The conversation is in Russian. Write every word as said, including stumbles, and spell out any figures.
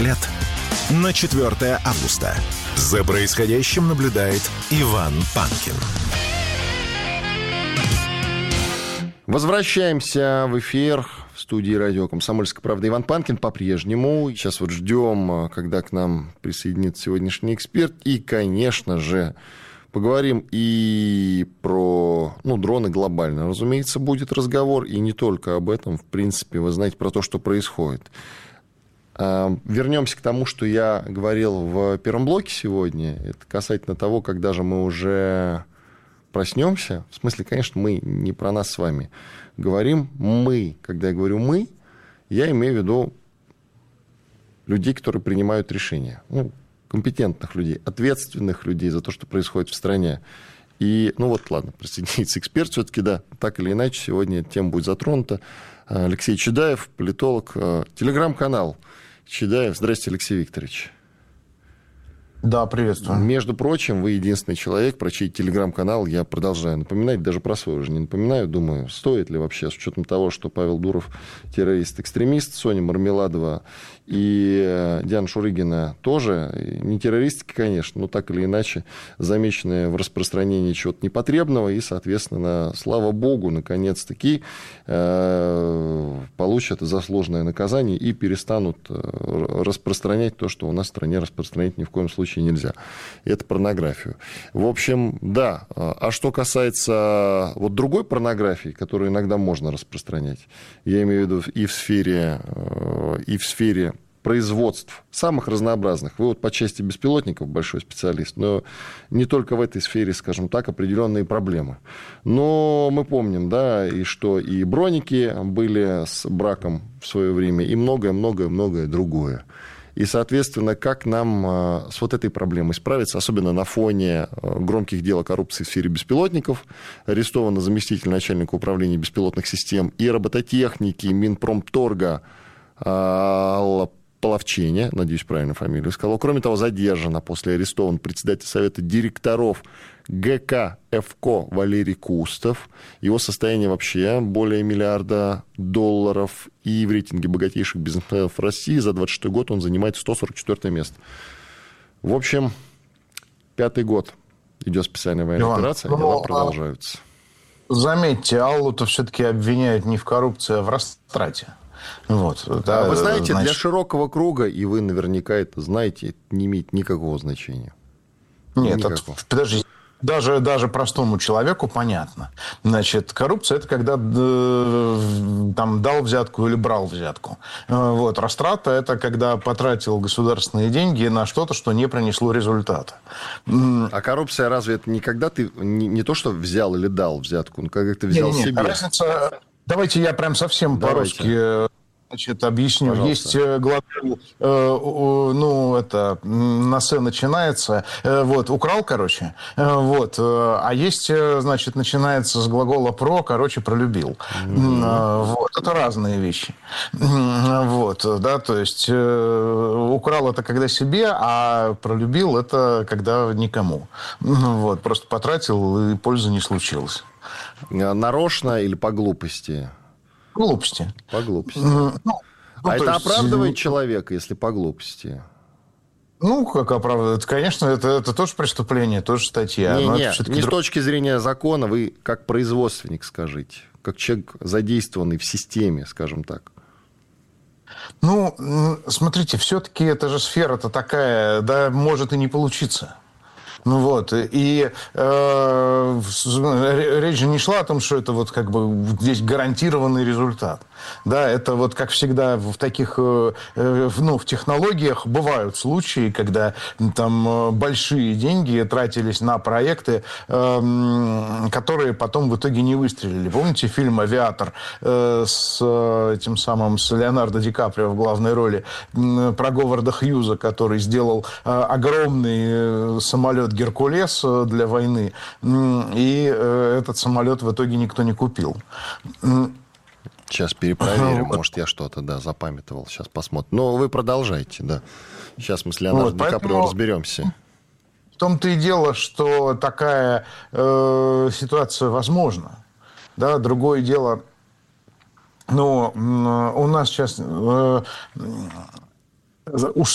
взгляд на четвёртое августа. За происходящим наблюдает Иван Панкин. Возвращаемся в эфир. В студии радио «Комсомольская правда» Иван Панкин по-прежнему. Сейчас вот ждем, когда к нам присоединится сегодняшний эксперт. И, конечно же, поговорим и про ну, дроны глобально. Разумеется, будет разговор. И не только об этом. В принципе, вы знаете про то, что происходит. Вернемся к тому, что я говорил в первом блоке сегодня. Это касательно того, когда же мы уже проснемся. В смысле, конечно, мы не про нас с вами говорим. Мы, когда я говорю «мы», я имею в виду людей, которые принимают решения. Ну, компетентных людей, ответственных людей за то, что происходит в стране. И, ну вот, ладно, присоединится эксперт все-таки, да, так или иначе, сегодня эта тема будет затронута. Алексей Чедаев, политолог, телеграм-канал Чедаев. Здравствуйте, Алексей Викторович. Да, приветствую. Между прочим, вы единственный человек, про чей телеграм-канал я продолжаю напоминать, даже про свой уже не напоминаю. Думаю, стоит ли вообще, с учетом того, что Павел Дуров террорист-экстремист, Соня Мармеладова и Диана Шурыгина тоже, не террористки, конечно, но так или иначе замеченные в распространении чего-то непотребного, и, соответственно, слава богу, наконец-таки э, получат заслуженное наказание и перестанут распространять то, что у нас в стране распространять ни в коем случае нельзя. Это порнографию. В общем, да. А что касается вот другой порнографии, которую иногда можно распространять, я имею в виду и в сфере, и в сфере производств самых разнообразных. Вы вот по части беспилотников большой специалист, но не только в этой сфере, скажем так, определенные проблемы. Но мы помним, да, и что и броники были с браком в свое время, и многое-многое-многое другое. И, соответственно, как нам с вот этой проблемой справиться, особенно на фоне громких дел о коррупции в сфере беспилотников. Арестован заместитель начальника управления беспилотных систем и робототехники Минпромторга Алла Половчене, надеюсь, правильно фамилию сказал. Кроме того, задержана после арестован председатель Совета директоров ГК ЭФКО Валерий Кустов. Его состояние вообще более миллиарда долларов. И в рейтинге богатейших бизнесменов России за двадцать шестой год он занимает сто сорок четвёртое место. В общем, пятый год идет специальная военная Иван, операция, ну, дела продолжаются. Заметьте, Аллу-то все-таки обвиняют не в коррупции, а в растрате. Вот, да, вы знаете, значит... для широкого круга, и вы наверняка это знаете, это не имеет никакого значения. Нет, это, подожди. Даже, даже простому человеку понятно. Значит, коррупция – это когда э, там, дал взятку или брал взятку. Э, вот. Растрата – это когда потратил государственные деньги на что-то, что не принесло результата. А коррупция разве это не когда ты не, не то, что взял или дал взятку, но когда ты взял не, не, себе? Разница... Давайте я прям совсем Давайте. по-русски... Значит, объясню. Пожалуйста. Есть глагол, э, ну, это, на «с» начинается, э, вот, украл, короче, э, вот, э, а есть, значит, начинается с глагола «про», короче, пролюбил. Mm-hmm. Э, вот, это разные вещи. Вот, да, то есть, э, украл это когда себе, а пролюбил это когда никому. Вот, просто потратил, и пользы не случилось. Нарочно или по глупости? Глупости. По глупости. Ну, ну, а это есть... оправдывает человека, если по глупости? Ну, как оправдывает? Конечно, это, это тоже преступление, тоже статья. Не, но не, это не друг... с точки зрения закона, вы как производственник скажите, как человек, задействованный в системе, скажем так. Ну, смотрите, все-таки эта же сфера-то такая, да, может и не получиться. Ну вот, и э, речь же не шла о том, что это вот как бы здесь гарантированный результат. Да, это вот как всегда в таких, э, ну, в технологиях бывают случаи, когда там большие деньги тратились на проекты, э, которые потом в итоге не выстрелили. Помните фильм «Авиатор» э, с этим самым, с Леонардо Ди Каприо в главной роли, э, про Говарда Хьюза, который сделал э, огромный самолет «Геркулес» для войны, и этот самолет в итоге никто не купил. Сейчас перепроверим, может, я что-то, да, запамятовал. Сейчас посмотрим. Но вы продолжайте, да. Сейчас мы с Леонардо вот, Ди Каприо разберемся. В том-то и дело, что такая э, ситуация возможна. Да, другое дело, но у нас сейчас... Э, уж